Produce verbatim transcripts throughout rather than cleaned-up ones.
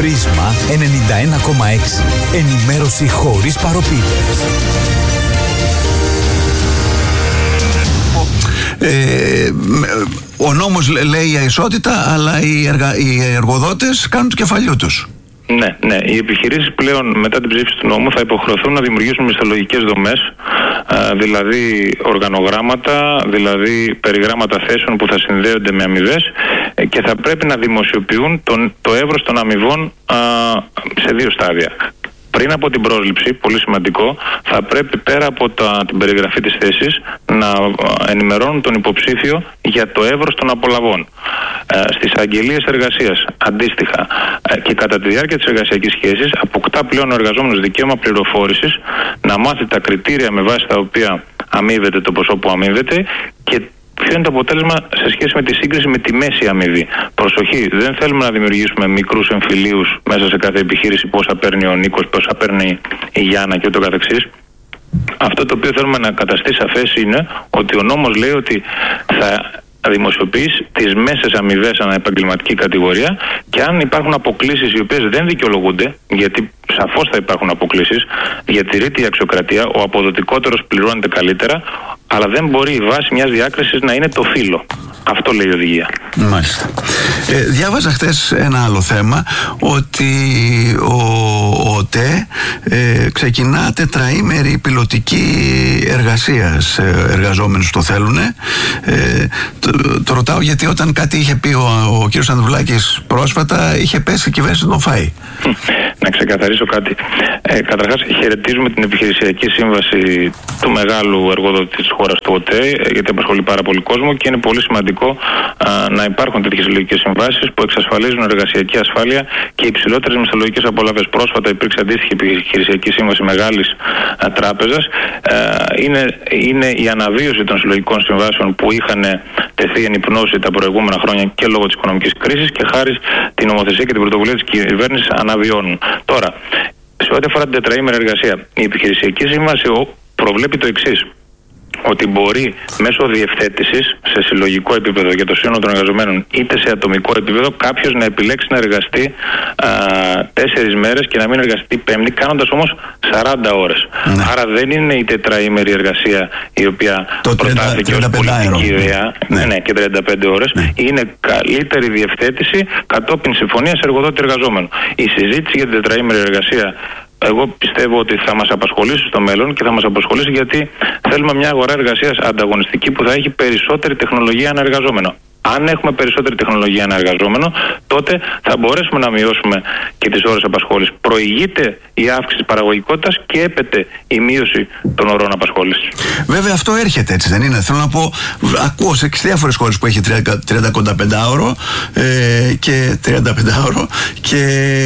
Πρίσμα ενενήντα ένα κόμμα έξι. Ενημέρωση χωρίς παροπίδες. Ε, ο νόμος λέει αισότητα, αλλά οι, εργα... οι εργοδότες κάνουν του κεφαλιού τους. Ναι, ναι. Οι επιχειρήσεις πλέον μετά την ψήφιση του νόμου θα υποχρεωθούν να δημιουργήσουν μισθολογικές δομές, α, δηλαδή οργανογράμματα, δηλαδή περιγράμματα θέσεων που θα συνδέονται με αμοιβές, και θα πρέπει να δημοσιοποιούν τον, το εύρος των αμοιβών α, σε δύο στάδια. Πριν από την πρόσληψη, πολύ σημαντικό, θα πρέπει πέρα από τα, την περιγραφή της θέσης να ενημερώνουν τον υποψήφιο για το εύρος των απολαβών. Ε, στις αγγελίες εργασίας, αντίστοιχα, ε, και κατά τη διάρκεια της εργασιακής σχέσης, αποκτά πλέον ο εργαζόμενος δικαίωμα πληροφόρησης να μάθει τα κριτήρια με βάση τα οποία αμείβεται το ποσό που αμείβεται και ποιο είναι το αποτέλεσμα σε σχέση με τη σύγκριση με τη μέση αμοιβή. Προσοχή, δεν θέλουμε να δημιουργήσουμε μικρούς εμφυλίους μέσα σε κάθε επιχείρηση, πόσα παίρνει ο Νίκος, πόσα παίρνει η Γιάννα και ούτω καθεξής. Αυτό το οποίο θέλουμε να καταστεί σαφές είναι ότι ο νόμος λέει ότι θα δημοσιοποιήσει τις μέσες αμοιβές ανά επαγγελματική κατηγορία, και αν υπάρχουν αποκλήσεις οι οποίες δεν δικαιολογούνται, γιατί σαφώς θα υπάρχουν αποκλήσεις, διατηρείται η αξιοκρατία, ο αποδοτικότερος πληρώνεται καλύτερα, αλλά δεν μπορεί η βάση μιας διάκρισης να είναι το φύλο. Αυτό λέει η οδηγία. Μάλιστα. Ε, διάβαζα χθες ένα άλλο θέμα, ότι ο ΟΤΕ ε, ξεκινά τετραήμερη πιλωτική εργασίας, ε, εργαζόμενους το θέλουν. Ε, το, το ρωτάω γιατί όταν κάτι είχε πει ο, ο κ. Ανδρουλάκης πρόσφατα, είχε πέσει η κυβέρνηση να τον φάει. Να ξεκαθαρίσω κάτι. Ε, καταρχάς, χαιρετίζουμε την επιχειρησιακή σύμβαση του μεγάλου εργοδότη της χώρας, του ΟΤΕ, γιατί απασχολεί πάρα πολύ κόσμο, και είναι πολύ σημαντικό α, να υπάρχουν τέτοιες συλλογικές συμβάσεις που εξασφαλίζουν εργασιακή ασφάλεια και υψηλότερες μισθολογικές απολαύες. Πρόσφατα υπήρξε αντίστοιχη επιχειρησιακή σύμβαση μεγάλης α, τράπεζας. Α, είναι, είναι η αναβίωση των συλλογικών συμβάσεων που είχαν τεθεί εν υπνώση τα προηγούμενα χρόνια και λόγω της οικονομικής κρίσης, και χάρη την νομοθεσία και την πρωτοβουλία της κυβέρνησης αναβιώνουν. Τώρα, σε ό,τι αφορά την τετραήμερη εργασία, η επιχειρησιακή σύμβαση προβλέπει το εξής: ότι μπορεί μέσω διευθέτησης σε συλλογικό επίπεδο για το σύνολο των εργαζομένων, είτε σε ατομικό επίπεδο, κάποιος να επιλέξει να εργαστεί α, τέσσερις μέρες και να μην εργαστεί πέμπτη, κάνοντας όμως σαράντα ώρες. Ναι. Άρα δεν είναι η τετραήμερη εργασία η οποία το προτάθηκε ως πολιτική ιδέα, ναι. Ναι, και τριάντα πέντε ώρες. Ναι. Είναι καλύτερη διευθέτηση κατόπιν συμφωνίας εργοδότη-εργαζόμενου. Η συζήτηση για την τετραήμερη εργασία, εγώ πιστεύω ότι θα μας απασχολήσει στο μέλλον, και θα μας απασχολήσει γιατί θέλουμε μια αγορά εργασίας ανταγωνιστική που θα έχει περισσότερη τεχνολογία αναεργαζόμενο. Αν έχουμε περισσότερη τεχνολογία αναεργαζόμενο, τότε θα μπορέσουμε να μειώσουμε και τις ώρες απασχόλησης. Προηγείται η αύξηση της παραγωγικότητας και έπεται η μείωση των ωρών απασχόλησης. Βέβαια, αυτό έρχεται, έτσι δεν είναι? Θέλω να πω, ακούω σε διάφορες χώρες που έχει τριάντα κόμμα πέντε ώρο ε, και τριάντα πέντε ώρο, και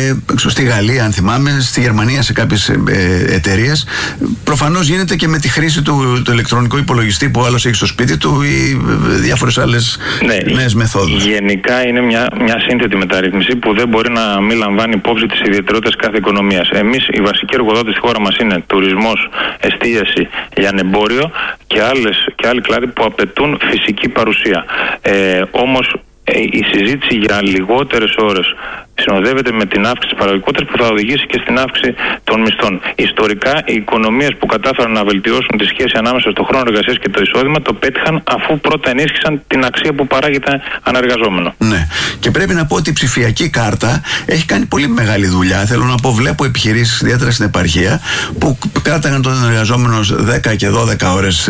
στη Γαλλία, αν θυμάμαι, στη Γερμανία σε κάποιες ε, εταιρείες. Προφανώς γίνεται και με τη χρήση του, του ηλεκτρονικού υπολογιστή που ο άλλος έχει στο σπίτι του, ή διάφορες άλλες. Ναι. Νέες μεθόδους. Γενικά είναι μια, μια σύνθετη μεταρρύθμιση που δεν μπορεί να μην λαμβάνει υπόψη τις ιδιαιτερότητες κάθε οικονομίας. Εμείς, οι βασικοί εργοδότες στη χώρα μας είναι τουρισμός, εστίαση, λιανεμπόριο και, άλλες, και άλλοι κλάδοι που απαιτούν φυσική παρουσία. Ε, όμως η συζήτηση για λιγότερες ώρες συνοδεύεται με την αύξηση της παραγωγικότητας που θα οδηγήσει και στην αύξηση των μισθών. Ιστορικά, οι οικονομίες που κατάφεραν να βελτιώσουν τη σχέση ανάμεσα στο χρόνο εργασίας και το εισόδημα το πέτυχαν αφού πρώτα ενίσχυσαν την αξία που παράγεται ανεργαζόμενο. Ναι. Και πρέπει να πω ότι η ψηφιακή κάρτα έχει κάνει πολύ μεγάλη δουλειά. Θέλω να πω, βλέπω επιχειρήσεις, ιδιαίτερα στην επαρχία, που κράταγαν τον εργαζόμενο δέκα και δώδεκα ώρες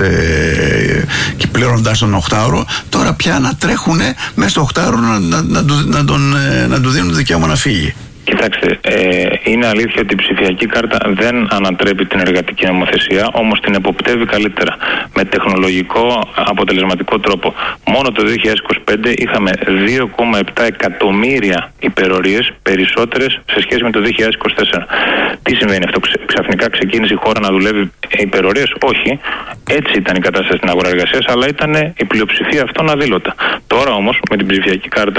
ε, και πληρώνοντας τον οκτάωρο. Τώρα πια να τρέχουν μέσα στο οκτάωρο να, να, να, να, τον, να του δίνουν δικαίωμα να φύγει. Κοιτάξτε, ε, είναι αλήθεια ότι η ψηφιακή κάρτα δεν ανατρέπει την εργατική νομοθεσία, όμως την εποπτεύει καλύτερα, με τεχνολογικό αποτελεσματικό τρόπο. Μόνο το δύο χιλιάδες είκοσι πέντε είχαμε δύο κόμμα επτά εκατομμύρια υπερορίες περισσότερες σε σχέση με το δύο χιλιάδες είκοσι τέσσερα. Τι συμβαίνει αυτό? Ξαφνικά ξεκίνησε η χώρα να δουλεύει υπερορίες? Όχι. Έτσι ήταν η κατάσταση στην αγορά εργασίας, αλλά ήταν η πλειοψηφία αυτών αδήλωτα. Τώρα όμως με την ψηφιακή κάρτα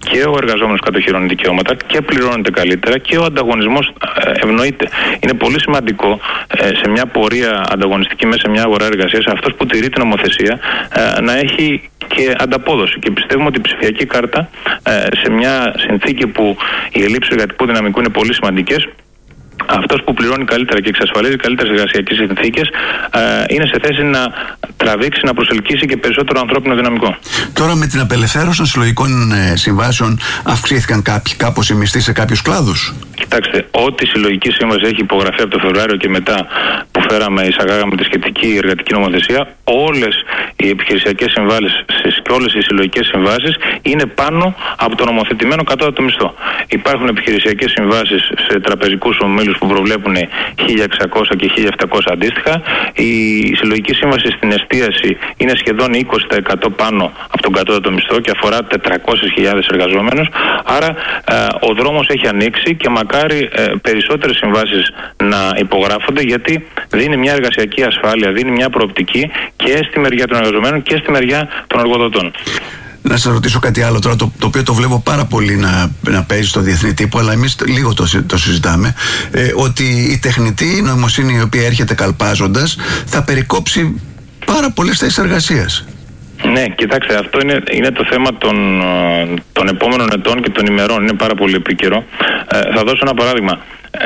και ο εργαζόμενος κατοχυρώνει δικαιώματα και πληρώνεται καλύτερα και ο ανταγωνισμός ευνοείται. Είναι πολύ σημαντικό σε μια πορεία ανταγωνιστική μέσα σε μια αγορά εργασίας αυτός που τηρεί την νομοθεσία να έχει και ανταπόδοση. Και πιστεύουμε ότι η ψηφιακή κάρτα σε μια συνθήκη που οι ελλείψεις εργατικού δυναμικού είναι πολύ σημαντικές, αυτός που πληρώνει καλύτερα και εξασφαλίζει καλύτερες εργασιακές συνθήκες είναι σε θέση να τραβήξει, να προσελκύσει και περισσότερο ανθρώπινο δυναμικό. Τώρα με την απελευθέρωση των συλλογικών ε, συμβάσεων αυξήθηκαν κάποιοι, κάπως οι μισθοί σε κάποιους κλάδους? Κοιτάξτε, ό,τι συλλογική σύμβαση έχει υπογραφεί από το Φεβρουάριο και μετά που φέραμε, εισαγάγαμε τη σχετική εργατική νομοθεσία, όλες οι επιχειρησιακές συμβάσεις και όλες οι συλλογικές συμβάσεις είναι πάνω από το νομοθετημένο κατώτατο μισθό. Υπάρχουν επιχειρησιακές συμβάσεις σε τραπεζικούς ομίλους που προβλέπουν χίλια εξακόσια και χίλια επτακόσια αντίστοιχα. Η συλλογική σύμβαση στην εστίαση είναι σχεδόν είκοσι τοις εκατό πάνω από τον κατώτατο μισθό και αφορά τετρακόσιες χιλιάδες εργαζόμενους. Άρα ε, ο δρόμος έχει ανοίξει και μακάρι ε, περισσότερες συμβάσεις να υπογράφονται, γιατί δίνει μια εργασιακή ασφάλεια, δίνει μια προοπτική και στη μεριά των εργαζομένων και στη μεριά των εργοδοτών. Να σας ρωτήσω κάτι άλλο τώρα, το, το οποίο το βλέπω πάρα πολύ να, να παίζει στο διεθνή τύπο, αλλά εμείς λίγο το, το συζητάμε, ε, ότι η τεχνητή νοημοσύνη, η οποία έρχεται καλπάζοντας, θα περικόψει πάρα πολλές θέσεις εργασίας. Ναι, κοιτάξτε, αυτό είναι, είναι το θέμα των, των επόμενων ετών και των ημερών. Είναι πάρα πολύ επίκαιρο. Ε, θα δώσω ένα παράδειγμα.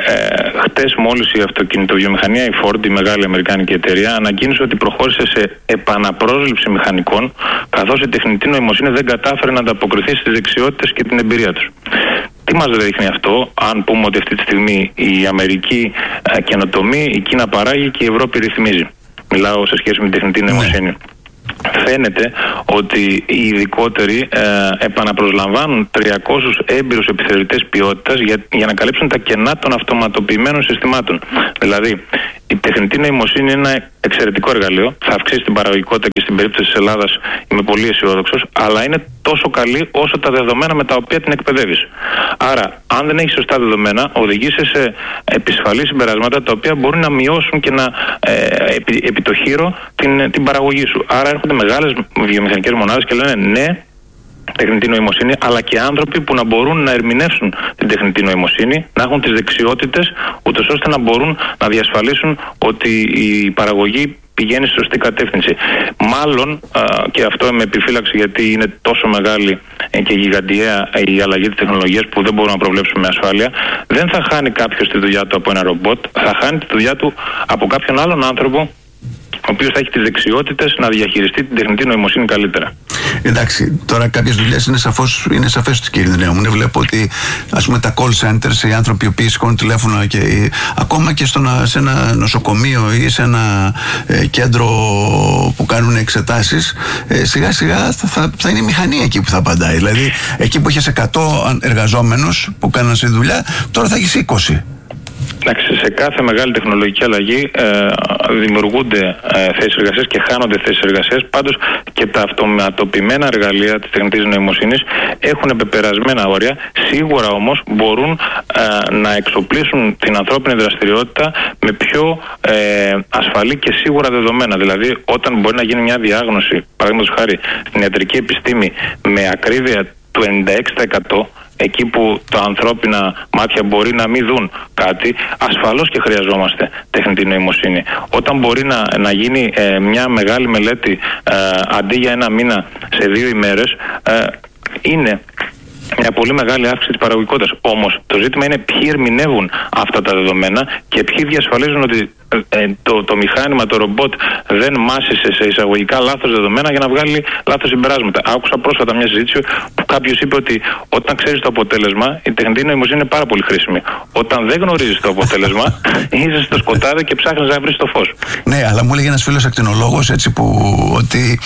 Ε, χτες μόλις η αυτοκινητοβιομηχανία, η Ford, η μεγάλη αμερικάνικη εταιρεία, ανακοίνωσε ότι προχώρησε σε επαναπρόσληψη μηχανικών, καθώς η τεχνητή νοημοσύνη δεν κατάφερε να ανταποκριθεί στις δεξιότητες και την εμπειρία τους. Τι μας δείχνει αυτό, αν πούμε ότι αυτή τη στιγμή η Αμερική ε, καινοτομεί, η Κίνα παράγει και η Ευρώπη ρυθμίζει? Μιλάω σε σχέση με την τεχνητή νοημοσύνη. Φαίνεται ότι οι ειδικότεροι ε, επαναπροσλαμβάνουν τριακόσιους έμπειρους επιθεωρητές ποιότητας για, για να καλύψουν τα κενά των αυτοματοποιημένων συστημάτων. Δηλαδή, η τεχνητή νοημοσύνη είναι ένα εξαιρετικό εργαλείο, θα αυξήσει την παραγωγικότητα και στην περίπτωση της Ελλάδας είμαι πολύ αισιόδοξος, αλλά είναι τόσο καλή όσο τα δεδομένα με τα οποία την εκπαιδεύεις. Άρα, αν δεν έχεις σωστά δεδομένα, οδηγείσαι σε επισφαλή συμπεράσματα τα οποία μπορούν να μειώσουν και να ε, επί, επί το χείρο την, την παραγωγή σου. Άρα έρχονται μεγάλες βιομηχανικές μονάδες και λένε ναι, τεχνητή νοημοσύνη, αλλά και άνθρωποι που να μπορούν να ερμηνεύσουν την τεχνητή νοημοσύνη, να έχουν τις δεξιότητες, ούτως ώστε να μπορούν να διασφαλίσουν ότι η παραγωγή πηγαίνει στη σωστή κατεύθυνση. Μάλλον, α, και αυτό με επιφύλαξη γιατί είναι τόσο μεγάλη και γιγαντιαία η αλλαγή της τεχνολογίας που δεν μπορούμε να προβλέψουμε με ασφάλεια, δεν θα χάνει κάποιος τη δουλειά του από ένα ρομπότ, θα χάνει τη δουλειά του από κάποιον άλλον άνθρωπο, ο οποίος θα έχει τις δεξιότητες να διαχειριστεί την τεχνητή νοημοσύνη καλύτερα. Εντάξει, τώρα κάποιες δουλειές είναι, σαφώς, είναι σαφές, κύριε Νεόμουνε. Βλέπω ότι ας πούμε τα call centers, οι άνθρωποι οι οποίοι σηκώνουν τηλέφωνο και ε, ακόμα και στο, σε ένα νοσοκομείο ή σε ένα ε, κέντρο που κάνουν εξετάσεις, ε, σιγά σιγά θα, θα, θα είναι η μηχανή εκεί που θα απαντάει. Δηλαδή εκεί που έχεις εκατό εργαζόμενους που κάνουν αυτή τη δουλειά, τώρα θα έχεις είκοσι. Εντάξει, σε κάθε μεγάλη τεχνολογική αλλαγή ε, δημιουργούνται ε, θέσεις εργασίας και χάνονται θέσεις εργασίας. Πάντως και τα αυτοματοποιημένα εργαλεία της τεχνητής νοημοσύνης έχουν πεπερασμένα όρια. Σίγουρα όμως μπορούν ε, να εξοπλίσουν την ανθρώπινη δραστηριότητα με πιο ε, ασφαλή και σίγουρα δεδομένα. Δηλαδή, όταν μπορεί να γίνει μια διάγνωση, παραδείγματος χάρη στην ιατρική επιστήμη, με ακρίβεια του ενενήντα έξι τοις εκατό, εκεί που τα ανθρώπινα μάτια μπορεί να μην δουν κάτι, ασφαλώς και χρειαζόμαστε τεχνητή νοημοσύνη. Όταν μπορεί να, να γίνει ε, μια μεγάλη μελέτη ε, αντί για ένα μήνα σε δύο ημέρες, ε, είναι μια πολύ μεγάλη αύξηση της παραγωγικότητας. Όμως το ζήτημα είναι ποιοι ερμηνεύουν αυτά τα δεδομένα και ποιοι διασφαλίζουν ότι ε, το, το μηχάνημα, το ρομπότ δεν μάσησε σε εισαγωγικά λάθος δεδομένα για να βγάλει λάθος συμπεράσματα. Άκουσα πρόσφατα μια συζήτηση που κάποιος είπε ότι όταν ξέρεις το αποτέλεσμα, η τεχνητή νοημοσύνη είναι πάρα πολύ χρήσιμη. Όταν δεν γνωρίζεις το αποτέλεσμα, είσαι στο σκοτάδι και ψάχνεις να βρεις το φως. Ναι, αλλά μου έλεγε ένας φίλος ακτινολόγος έτσι που ότι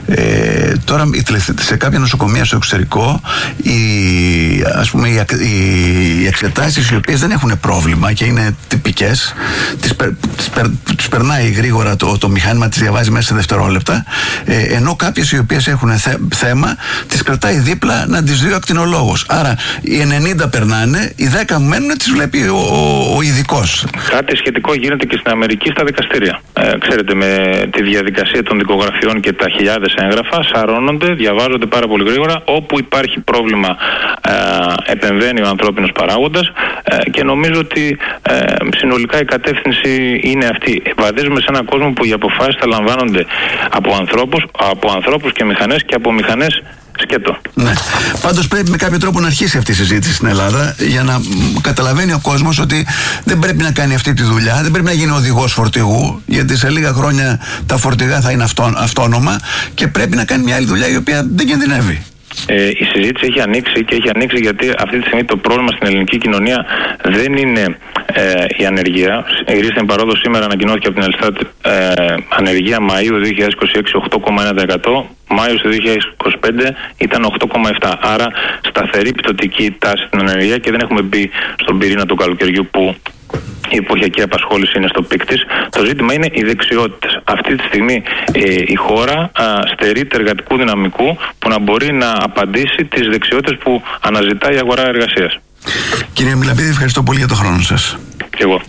ε, τώρα σε κάποια νοσοκομεία στο εξωτερικό οι, ας πούμε, οι, οι, οι εξετάσεις οι οποίες δεν έχουν πρόβλημα και είναι τυπικές, τις, τους περνάει γρήγορα το, το μηχάνημα, τις διαβάζει μέσα σε δευτερόλεπτα, ε, ενώ κάποιες οι οποίες έχουν θε, θέμα τις κρατάει δίπλα να τις δει ο ακτινολόγος. Άρα οι ενενήντα περνάνε, οι δέκα μένουν, τις βλέπει ο, ο, ο ειδικός. Κάτι σχετικό γίνεται και στην Αμερική στα δικαστήρια. Ε, ξέρετε, με τη διαδικασία των δικογραφιών και τα χιλιάδες έγγραφα σαρώνονται, διαβάζονται πάρα πολύ γρήγορα. Όπου υπάρχει πρόβλημα ε, επεμβαίνει ο ανθρώπινος παράγοντας, ε, και νομίζω ότι ε, συνολικά η κατεύθυνση είναι αυτή. Βαδίζουμε σε έναν κόσμο που οι αποφάσεις θα λαμβάνονται από ανθρώπους, από ανθρώπους και μηχανές και από μηχανές σκέτο. Ναι. Πάντως πρέπει με κάποιο τρόπο να αρχίσει αυτή η συζήτηση στην Ελλάδα για να καταλαβαίνει ο κόσμος ότι δεν πρέπει να κάνει αυτή τη δουλειά, δεν πρέπει να γίνει οδηγός φορτηγού, γιατί σε λίγα χρόνια τα φορτηγά θα είναι αυτό, αυτόνομα και πρέπει να κάνει μια άλλη δουλειά η οποία δεν κινδυνεύει. Ε, η συζήτηση έχει ανοίξει και έχει ανοίξει γιατί αυτή τη στιγμή το πρόβλημα στην ελληνική κοινωνία δεν είναι ε, η ανεργία. Η Ρίστην παρόδο σήμερα ανακοινώθηκε από την Ελστάτ, ε, ανεργία Μαΐου δύο χιλιάδες είκοσι έξι οκτώ κόμμα ένα τοις εκατό, Μάιος του δύο χιλιάδες είκοσι πέντε ήταν οκτώ κόμμα επτά τοις εκατό. Άρα σταθερή πτωτική τάση στην ανεργία και δεν έχουμε μπει στον πυρήνα του καλοκαιριού που η εποχιακή απασχόληση είναι στο πικ της. Το ζήτημα είναι οι δεξιότητες. Αυτή τη στιγμή ε, η χώρα α, στερείται εργατικού δυναμικού που να μπορεί να απαντήσει τις δεξιότητες που αναζητά η αγορά εργασίας. Κύριε Μιλαπίδη, ευχαριστώ πολύ για τον χρόνο σας. Και εγώ.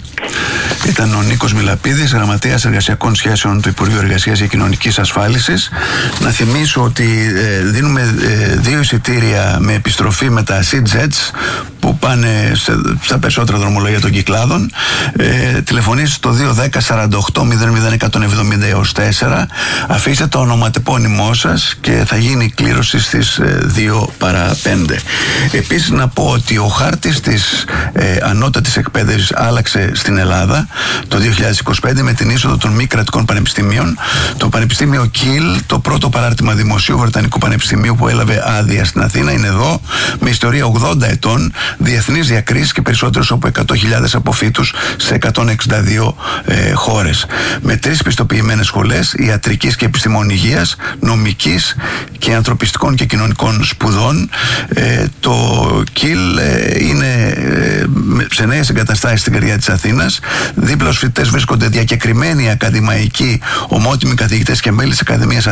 Ήταν ο Νίκος Μιλαπίδης, γραμματέας εργασιακών σχέσεων του Υπουργείου Εργασίας και Κοινωνικής Ασφάλισης. Να θυμίσω ότι ε, δίνουμε ε, δύο εισιτήρια με επιστροφή με τα SeaJets που πάνε σε, στα περισσότερα δρομολόγια των Κυκλάδων. Ε, τηλεφωνήστε στο δύο ένα μηδέν σαράντα οκτώ μηδέν μηδέν εκατόν εβδομήντα έως τέσσερα. Αφήστε το ονοματεπώνυμό σας και θα γίνει η κλήρωση στις ε, δύο παρά πέντε. Επίσης να πω ότι ο χάρτης της ε, ανώτατης εκπαίδευσης άλλαξε στην Ελλάδα το δύο χιλιάδες είκοσι πέντε με την είσοδο των μη κρατικών πανεπιστημίων. Το Πανεπιστήμιο Κιλ, το πρώτο παράρτημα δημοσίου Βρετανικού Πανεπιστημίου που έλαβε άδεια στην Αθήνα, είναι εδώ, με ιστορία ογδόντα ετών, διεθνείς διακρίσεις και περισσότερους από εκατό χιλιάδες αποφύτους σε εκατόν εξήντα δύο ε, χώρες. Με τρεις πιστοποιημένες σχολές ιατρικής και επιστημών υγείας, νομικής και ανθρωπιστικών και κοινωνικών σπουδών. Ε, το Κιλ ε, είναι ε, σε νέες εγκαταστάσεις στην καρδιά της Αθήνας. Δίπλα στους φοιτητές βρίσκονται διακεκριμένοι ακαδημαϊκοί, ομότιμοι καθηγητές και μέλη της Ακαδημίας